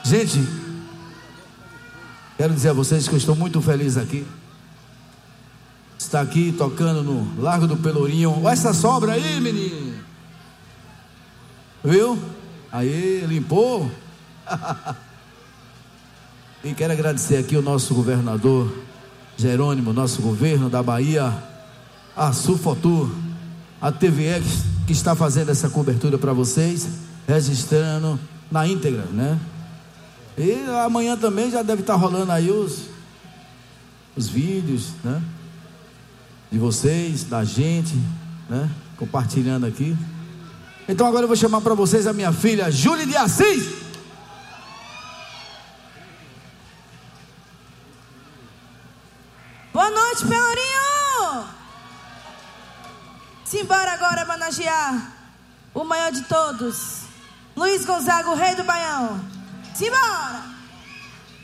Gente, quero dizer a vocês que eu estou muito feliz aqui. Está aqui tocando no Largo do Pelourinho. Olha essa sobra aí, menino. Viu? Aí, limpou. E quero agradecer aqui o nosso governador Jerônimo, nosso governo da Bahia, a Sufotur, a TVE que está fazendo essa cobertura para vocês, registrando na íntegra, né? E amanhã também já deve estar rolando aí os vídeos, né? De vocês, da gente, né? Compartilhando aqui. Então agora eu vou chamar para vocês a minha filha Júlia de Assis. Boa noite, Pelourinho! Simbora agora homenagear o maior de todos, Luiz Gonzaga, o rei do Baião. Simbora!